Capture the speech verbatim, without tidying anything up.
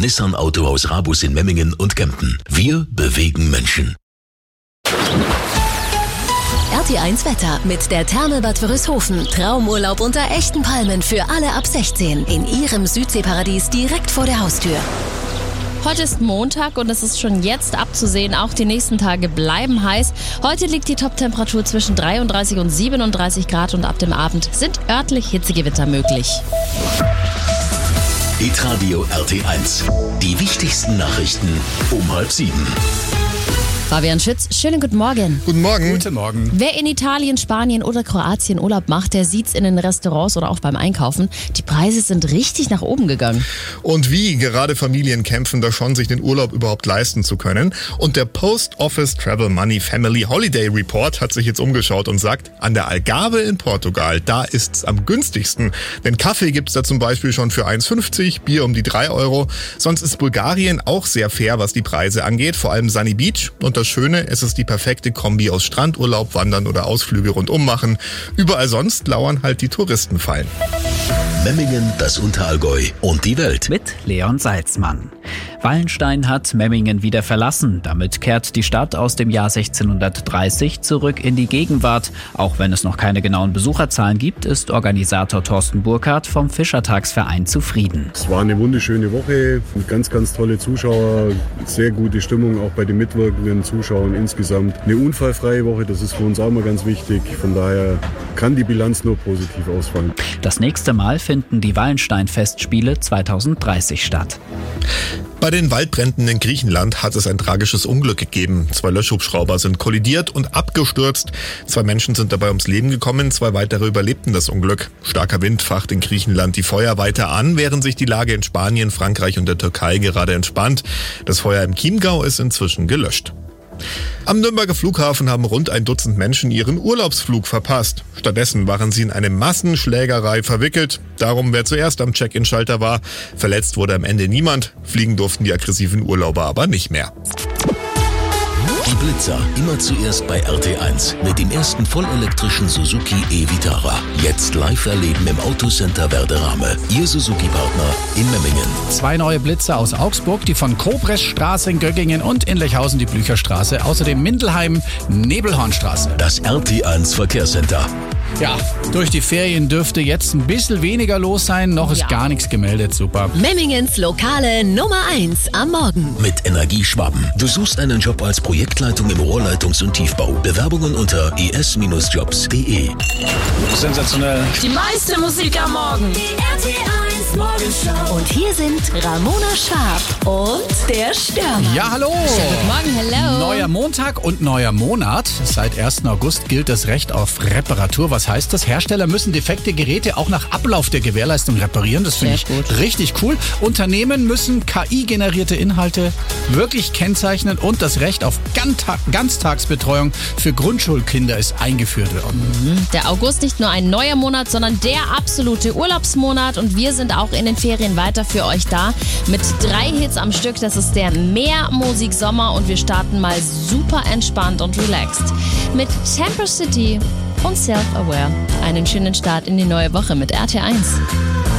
Nissan Autohaus Rabus in Memmingen und Kempten. Wir bewegen Menschen. R T eins Wetter mit der Therme Bad Wörishofen. Traumurlaub unter echten Palmen für alle ab sechzehn. In ihrem Südseeparadies direkt vor der Haustür. Heute ist Montag und es ist schon jetzt abzusehen, auch die nächsten Tage bleiben heiß. Heute liegt die Toptemperatur zwischen dreiunddreißig und siebenunddreißig Grad und ab dem Abend sind örtlich Hitzegewitter möglich. Hitradio R T eins. Die wichtigsten Nachrichten um halb sieben. Fabian Schütz, schönen guten Morgen. Guten Morgen. Guten Morgen. Wer in Italien, Spanien oder Kroatien Urlaub macht, der sieht's in den Restaurants oder auch beim Einkaufen. Die Preise sind richtig nach oben gegangen. Und wie? Gerade Familien kämpfen da schon, sich den Urlaub überhaupt leisten zu können. Und der Post Office Travel Money Family Holiday Report hat sich jetzt umgeschaut und sagt, an der Algarve in Portugal, da ist's am günstigsten. Denn Kaffee gibt's da zum Beispiel schon für eins fünfzig, Bier um die drei Euro. Sonst ist Bulgarien auch sehr fair, was die Preise angeht, vor allem Sunny Beach. Und das Schöne, es ist die perfekte Kombi aus Strandurlaub, Wandern oder Ausflüge rundum machen. Überall sonst lauern halt die Touristenfallen. Memmingen, das Unterallgäu und die Welt. Mit Leon Salzmann. Wallenstein hat Memmingen wieder verlassen. Damit kehrt die Stadt aus dem Jahr sechzehnhundertdreißig zurück in die Gegenwart. Auch wenn es noch keine genauen Besucherzahlen gibt, ist Organisator Thorsten Burkhardt vom Fischertagsverein zufrieden. Es war eine wunderschöne Woche, ganz, ganz tolle Zuschauer, sehr gute Stimmung auch bei den mitwirkenden Zuschauern insgesamt. Eine unfallfreie Woche, das ist für uns auch mal ganz wichtig. Von daher kann die Bilanz nur positiv ausfallen. Das nächste Mal finden die Wallenstein-Festspiele zweitausenddreißig statt. Bei den Waldbränden in Griechenland hat es ein tragisches Unglück gegeben. Zwei Löschhubschrauber sind kollidiert und abgestürzt. Zwei Menschen sind dabei ums Leben gekommen, zwei weitere überlebten das Unglück. Starker Wind facht in Griechenland die Feuer weiter an, während sich die Lage in Spanien, Frankreich und der Türkei gerade entspannt. Das Feuer im Chiemgau ist inzwischen gelöscht. Am Nürnberger Flughafen haben rund ein Dutzend Menschen ihren Urlaubsflug verpasst. Stattdessen waren sie in eine Massenschlägerei verwickelt. Darum, wer zuerst am Check-in-Schalter war. Verletzt wurde am Ende niemand. Fliegen durften die aggressiven Urlauber aber nicht mehr. Die Blitzer, immer zuerst bei R T eins mit dem ersten vollelektrischen Suzuki e-Vitara. Jetzt live erleben im Autocenter Werderame. Ihr Suzuki-Partner in Memmingen. Zwei neue Blitzer aus Augsburg, die von Kobresstraße in Göggingen und in Lechhausen die Blücherstraße. Außerdem Mindelheim, Nebelhornstraße. Das R T eins Verkehrscenter. Ja, durch die Ferien dürfte jetzt ein bisschen weniger los sein. Noch ist Ja. gar nichts gemeldet. Super. Memmingens lokale Nummer eins am Morgen. Mit Energieschwaben. Du suchst einen Job als Projektleitung im Rohrleitungs- und Tiefbau. Bewerbungen unter e s jobs punkt d e. Sensationell. Die meiste Musik am Morgen. Die R T eins Morgenshow. Und hier sind Ramona Schwarb und der Stürmer. Ja, hallo. Guten Morgen, hello. Neuer Montag und neuer Monat. Seit ersten August gilt das Recht auf Reparatur. Was heißt das? Hersteller müssen defekte Geräte auch nach Ablauf der Gewährleistung reparieren. Das finde ich Sehr gut. richtig cool. Unternehmen müssen K I-generierte Inhalte wirklich kennzeichnen und das Recht auf Ganta- Ganztagsbetreuung für Grundschulkinder ist eingeführt worden. Der August nicht nur ein neuer Monat, sondern der absolute Urlaubsmonat und wir sind auch in den Ferien weiter für euch da mit drei Hits am Stück. Das ist der Meermusik Sommer und wir starten mal super entspannt und relaxed mit Temper City und Self-Aware. Einen schönen Start in die neue Woche mit R T eins.